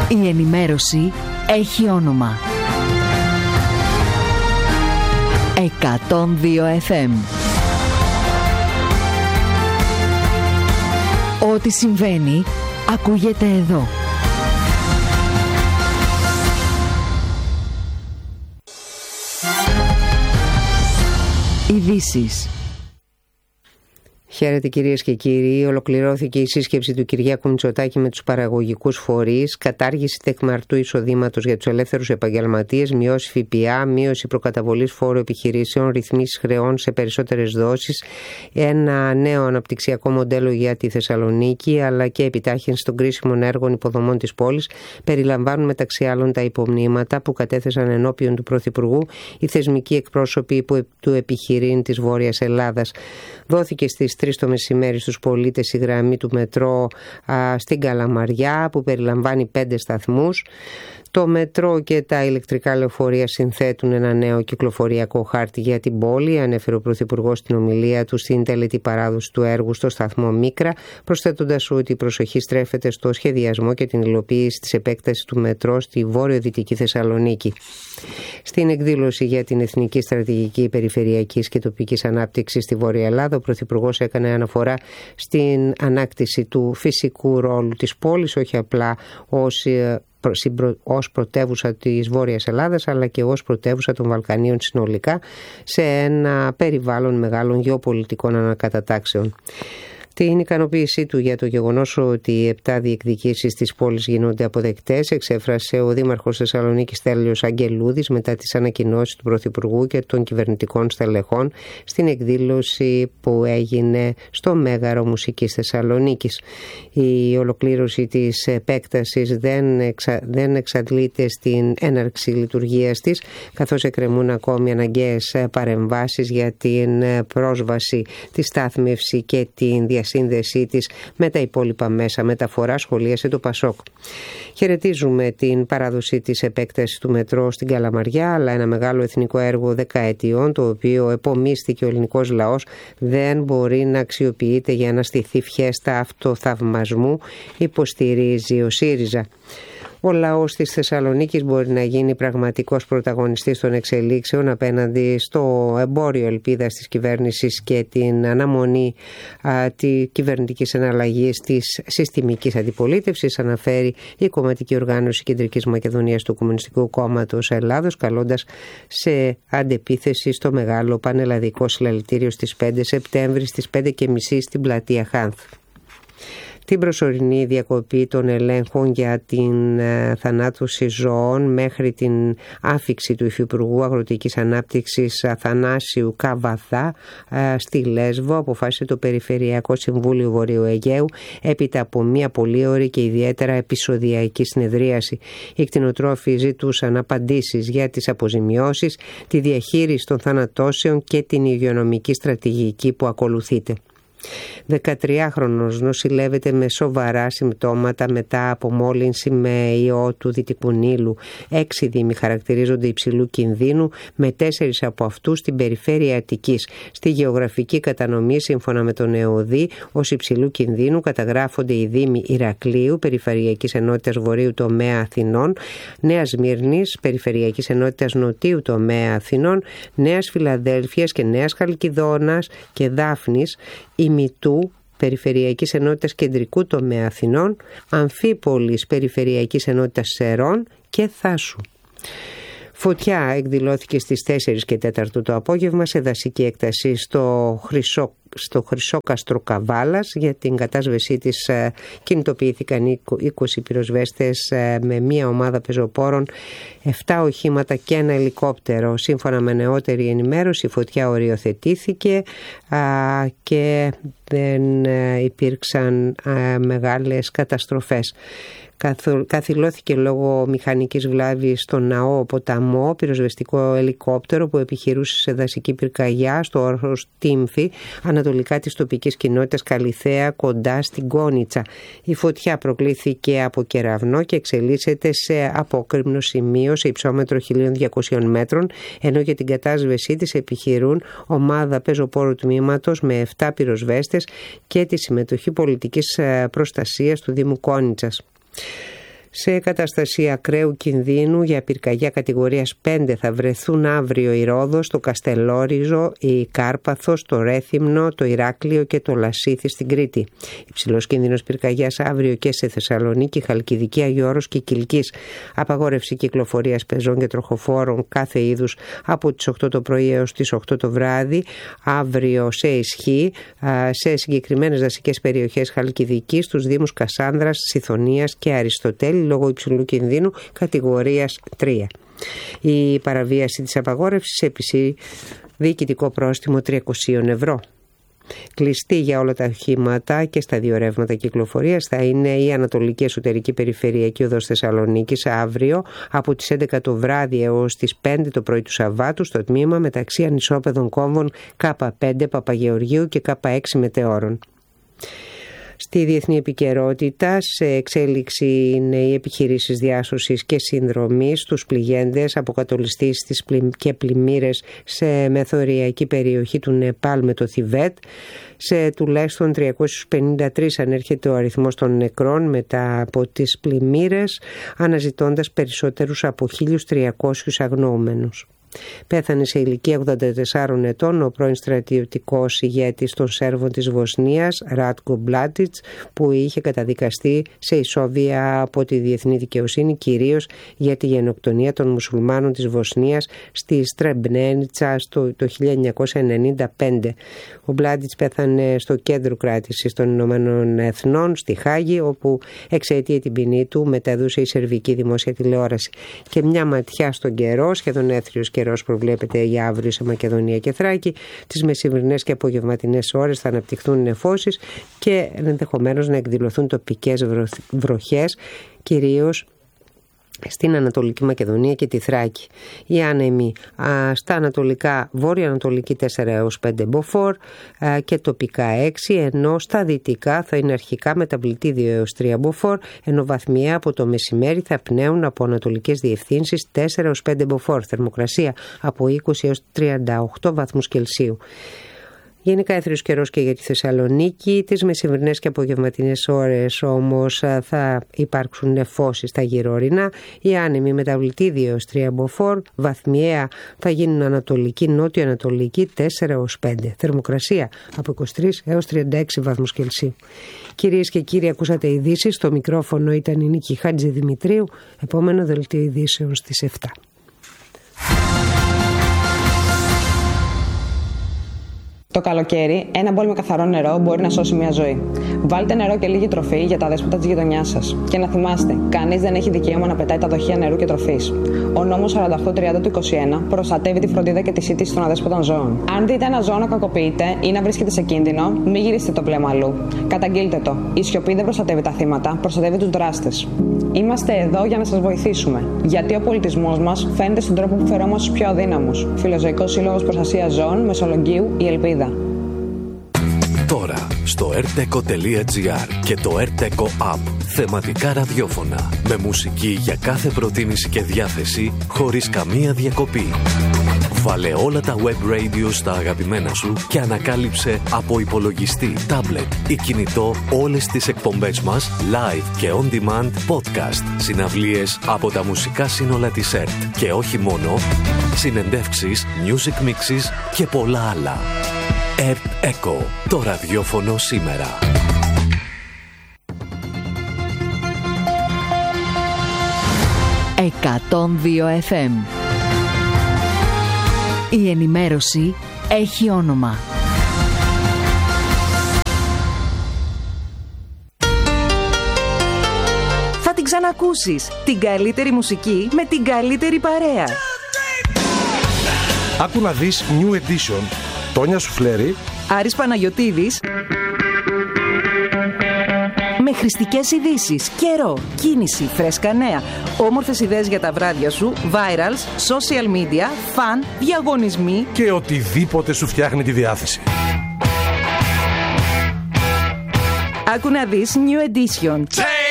Η ενημέρωση έχει όνομα. 102 FM. Ό,τι συμβαίνει, ακούγεται εδώ. Ειδήσεις. Χαίρετε κυρίες και κύριοι. Ολοκληρώθηκε η σύσκεψη του Κυριάκου Μητσοτάκη με τους παραγωγικούς φορείς, κατάργηση τεκμαρτού εισοδήματος για τους ελεύθερους επαγγελματίες, μειώση ΦΠΑ, μείωση προκαταβολής φόρου επιχειρήσεων, ρυθμίσεις χρεών σε περισσότερες δόσεις, ένα νέο αναπτυξιακό μοντέλο για τη Θεσσαλονίκη, αλλά και επιτάχυνση των κρίσιμων έργων υποδομών της πόλης, περιλαμβάνουν μεταξύ άλλων τα υπομνήματα που κατέθεσαν ενώπιον του Πρωθυπουργού οι θεσμικοί εκπρόσωποι του επιχειρήν της Βόρειας Ελλάδας. Δόθηκε στις 3 το μεσημέρι στους πολίτες η γραμμή του μετρό στην Καλαμαριά, που περιλαμβάνει 5 σταθμούς. Το μετρό και τα ηλεκτρικά λεωφορεία συνθέτουν ένα νέο κυκλοφοριακό χάρτη για την πόλη, ανέφερε ο Πρωθυπουργός στην ομιλία του στην τελετή παράδοση του έργου στο σταθμό Μίκρα, προσθέτοντας ότι η προσοχή στρέφεται στο σχεδιασμό και την υλοποίηση της επέκτασης του μετρό στη βόρειο-δυτική Θεσσαλονίκη. Στην εκδήλωση για την Εθνική Στρατηγική Περιφερειακής και Τοπικής Ανάπτυξης στη Βόρεια Ελλάδα, ο Πρωθυπουργός έκανε αναφορά στην ανάκτηση του φυσικού ρόλου της πόλης, όχι απλά ως πρωτεύουσα της Βόρειας Ελλάδας, αλλά και ως πρωτεύουσα των Βαλκανίων συνολικά, σε ένα περιβάλλον μεγάλων γεωπολιτικών ανακατατάξεων. Την ικανοποίησή του για το γεγονός ότι οι 7 διεκδικήσεις της πόλης γίνονται αποδεκτές εξέφρασε ο Δήμαρχος Θεσσαλονίκης Στέλιος Αγγελούδης μετά τις ανακοινώσεις του Πρωθυπουργού και των κυβερνητικών στελεχών στην εκδήλωση που έγινε στο Μέγαρο Μουσικής Θεσσαλονίκης. Η ολοκλήρωση της επέκτασης δεν εξαντλείται στην έναρξη λειτουργίας της, καθώς εκκρεμούν ακόμη αναγκαίες παρεμβάσεις για την πρόσβαση, τη στάθμευση και την διασύνδεσή της με τα υπόλοιπα μέσα μεταφορά, σχολίασε το Πασόκ. Χαιρετίζουμε την παράδοση της επέκτασης του μετρό στην Καλαμαριά, αλλά ένα μεγάλο εθνικό έργο δεκαετιών, το οποίο επομίστηκε ο ελληνικός λαός, δεν μπορεί να αξιοποιείται για να στηθεί φιέστα αυτοθαυμασμού, υποστηρίζει ο ΣΥΡΙΖΑ. Ο λαός της Θεσσαλονίκης μπορεί να γίνει πραγματικός πρωταγωνιστής των εξελίξεων απέναντι στο εμπόριο ελπίδας της κυβέρνησης και την αναμονή της κυβερνητικής εναλλαγής της συστημικής αντιπολίτευσης, αναφέρει η κομματική οργάνωση Κεντρικής Μακεδονίας του Κομμουνιστικού Κόμματος Ελλάδος, καλώντας σε αντεπίθεση στο μεγάλο πανελλαδικό συλλαλητήριο στις 5 Σεπτέμβρη στις 5:30 στην πλατεία Χάνθ. Την προσωρινή διακοπή των ελέγχων για την θανάτωση ζώων μέχρι την άφιξη του Υφυπουργού Αγροτικής Ανάπτυξης Αθανάσιου Καβαθά στη Λέσβο αποφάσισε το Περιφερειακό Συμβούλιο Βορείου Αιγαίου έπειτα από μια πολύωρη και ιδιαίτερα επεισοδιακή συνεδρίαση. Οι κτηνοτρόφοι ζητούσαν απαντήσεις για τις αποζημιώσεις, τη διαχείριση των θανατώσεων και την υγειονομική στρατηγική που ακολουθείται. 13χρονος νοσηλεύεται με σοβαρά συμπτώματα μετά από μόλυνση με ιό του Δυτικού Νείλου. 6 δήμοι χαρακτηρίζονται υψηλού κινδύνου, με 4 από αυτούς στην περιφέρεια Αττικής. Στη γεωγραφική κατανομή, σύμφωνα με τον ΕΟΔΗ, ως υψηλού κινδύνου καταγράφονται οι δήμοι Ηρακλείου, Περιφερειακής Ενότητας Βορείου Τομέα Αθηνών, Νέας Μύρνης, Περιφερειακής Ενότητας Νοτίου Τομέα Αθηνών, Νέας Φιλαδέλφειας και Νέας Χαλκιδόνας και Δάφνης, Ημιτού, Περιφερειακής Ενότητας Κεντρικού Τομέα Αθηνών, Αμφίπολης, Περιφερειακής Ενότητας Σερών και Θάσου. Φωτιά εκδηλώθηκε στις 4 και 4 το απόγευμα σε δασική έκταση στο Χρυσόκαστρο Καβάλας. Για την κατάσβεσή της κινητοποιήθηκαν 20 πυροσβέστες με μια ομάδα πεζοπόρων, 7 οχήματα και ένα ελικόπτερο. Σύμφωνα με νεότερη ενημέρωση, η φωτιά οριοθετήθηκε και δεν υπήρξαν μεγάλες καταστροφές. Καθυλώθηκε λόγω μηχανικής βλάβης στο Ναό Ποταμό πυροσβεστικό ελικόπτερο που επιχειρούσε σε δασική πυρκαγιά στο όρος Τύμφη, ανατολικά της τοπικής κοινότητας Καλιθέα, κοντά στην Κόνιτσα. Η φωτιά προκλήθηκε από κεραυνό και εξελίσσεται σε απόκρημνο σημείο σε υψόμετρο 1.200 μέτρων, ενώ για την κατάσβεσή της επιχειρούν ομάδα πεζοπόρου τμήματος με 7 πυροσβέστες και τη συμμετοχή πολιτικής προστασίας του Δήμου Κόνιτσας. Σε κατάσταση ακραίου κινδύνου για πυρκαγιά κατηγορίας 5 θα βρεθούν αύριο η Ρόδος, το Καστελόριζο, η Κάρπαθος, το Ρέθυμνο, το Ηράκλειο και το Λασίθι στην Κρήτη. Υψηλός κίνδυνος πυρκαγιάς αύριο και σε Θεσσαλονίκη, Χαλκιδική, Αγίου Όρος και Κιλκής. Απαγόρευση κυκλοφορίας πεζών και τροχοφόρων κάθε είδους από τις 8 το πρωί έως τις 8 το βράδυ. Αύριο σε ισχύ σε συγκεκριμένες δασικές περιοχές Χαλκιδικής, στους Δήμους Κασάνδρας, Σιθωνίας και Αριστοτέλη λόγω υψηλού κινδύνου κατηγορίας 3. Η παραβίαση της απαγόρευσης επισύρει διοικητικό πρόστιμο 300 ευρώ. Κλειστή για όλα τα οχήματα και στα δύο ρεύματα κυκλοφορίας θα είναι η Ανατολική Εσωτερική Περιφερειακή Οδός Θεσσαλονίκης αύριο από τις 11 το βράδυ έως τις 5 το πρωί του Σαββάτου στο τμήμα μεταξύ ανισόπεδων κόμβων K5 Παπαγεωργίου και K6 Μετεώρων. Στη διεθνή επικαιρότητα, σε εξέλιξη είναι οι επιχειρήσεις διάσωσης και συνδρομής στους πληγέντες από κατολιστήσεις και πλημμύρες σε μεθοριακή περιοχή του Νεπάλ με το Θιβέτ. Σε τουλάχιστον 353 ανέρχεται ο αριθμός των νεκρών μετά από τις πλημμύρες, αναζητώντας περισσότερους από 1.300 αγνοούμενους. Πέθανε σε ηλικία 84 ετών ο πρώην στρατιωτικός ηγέτης των Σέρβων της Βοσνίας, Ράτκο Μπλάτιτς, που είχε καταδικαστεί σε ισόβια από τη διεθνή δικαιοσύνη, κυρίως για τη γενοκτονία των μουσουλμάνων της Βοσνίας στη Στρεμπνένιτσα το 1995. Ο Μπλάτιτς πέθανε στο κέντρο κράτησης των Ηνωμένων Εθνών στη Χάγη, όπου εξαιτία την ποινή του μετέδωσε η σερβική δημόσια τηλεόραση. Και μια ματιά στον καιρό, σχεδόν έθριος καιρός προβλέπεται για αύριο σε Μακεδονία και Θράκη. Τις μεσημβρινές και απογευματινές ώρες θα αναπτυχθούν νεφώσεις και ενδεχομένως να εκδηλωθούν τοπικές βροχές, κυρίως στην Ανατολική Μακεδονία και τη Θράκη. Οι άνεμοι στα ανατολικά, βόρεια-ανατολική 4 έως 5 μποφόρ και τοπικά 6, ενώ στα δυτικά θα είναι αρχικά μεταβλητή 2 έως 3 μποφόρ, ενώ βαθμιαία από το μεσημέρι θα πνέουν από ανατολικές διευθύνσεις 4 έως 5 μποφόρ, θερμοκρασία από 20 έως 38 βαθμούς Κελσίου. Γενικά έθριος καιρός και για τη Θεσσαλονίκη. Τις μεσημβρινές και απογευματινές ώρες όμως θα υπάρξουν νεφώσεις στα γυρωρινά. Οι άνεμοι μεταβλητή 2 έως 3 μποφόρ, βαθμιαία θα γίνουν ανατολική, νότιο-ανατολική 4 έως 5. Θερμοκρασία από 23 έως 36 βαθμούς Κελσίου. Κυρίες και κύριοι, ακούσατε ειδήσεις. Στο μικρόφωνο ήταν η Νίκη Χατζηδημητρίου. Επόμενο δελτίο ειδήσεων στις 7. Το καλοκαίρι, ένα μπολ με καθαρό νερό μπορεί να σώσει μια ζωή. Βάλτε νερό και λίγη τροφή για τα αδέσποτα της γειτονιάς σας. Και να θυμάστε, κανείς δεν έχει δικαίωμα να πετάει τα δοχεία νερού και τροφής. Ο νόμος 4830 του 21 προστατεύει τη φροντίδα και τη σύντηση των αδέσποτων ζώων. Αν δείτε ένα ζώο να κακοποιείται ή να βρίσκεται σε κίνδυνο, μην γυρίσετε το βλέμμα αλλού. Καταγγείλτε το. Η σιωπή δεν προστατεύει τα θύματα, προστατεύει τους δράστες. Είμαστε εδώ για να σας βοηθήσουμε. Γιατί ο πολιτισμός μας φαίνεται στον τρόπο που φερόμαστε στους πιο αδύναμους. Φιλοζωικός Σύλλογος Προστασίας Ζώων Μεσολογγίου, η Ελπίδα. Τώρα στο rteco.gr και το rteco app. Θεματικά ραδιόφωνα με μουσική για κάθε προτίμηση και διάθεση χωρίς καμία διακοπή. Βάλε όλα τα web radio στα αγαπημένα σου και ανακάλυψε από υπολογιστή, τάμπλετ ή κινητό όλες τις εκπομπές μας live και on demand podcast, συναυλίες από τα μουσικά σύνολα της ΕΡΤ και όχι μόνο, συνεντεύξεις, music mixes και πολλά άλλα. ΕΡΤ ΕΚΟ, το ραδιόφωνο σήμερα. «102 FM». Η ενημέρωση έχει όνομα. Θα την ξανακούσεις. Την καλύτερη μουσική με την καλύτερη παρέα. Άκου να δεις New Edition. Τόνια Σουφλέρη, Άρης Παναγιωτίδης. Με χρηστικές ειδήσεις, καιρό, κίνηση, φρέσκα νέα, όμορφες ιδέες για τα βράδια σου, virals, social media, φαν, διαγωνισμοί και οτιδήποτε σου φτιάχνει τη διάθεση. Άκου να δεις New Edition.